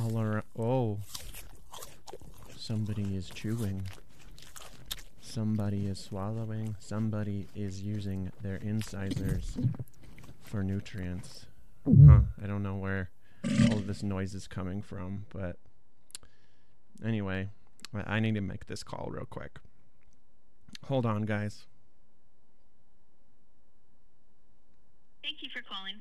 all around. Oh, somebody is chewing. Somebody is swallowing. Somebody is using their incisors for nutrients. Huh, I don't know where all of this noise is coming from, but anyway, I need to make this call real quick. Hold on, guys. Thank you for calling